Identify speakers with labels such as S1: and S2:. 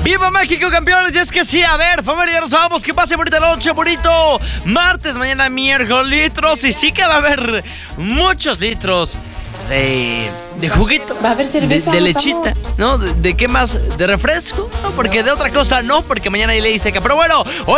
S1: ¡Viva México, campeones! Y es que sí, a ver, familia, ya nos vamos. Que pase bonita noche, bonito martes, mañana miércoles, litros. Y sí que va a haber muchos litros de juguito.
S2: Va a haber cerveza,
S1: de lechita, ¿no? ¿De qué más? ¿De refresco? No, porque de otra cosa no, porque mañana hay ley seca. Pero bueno, hoy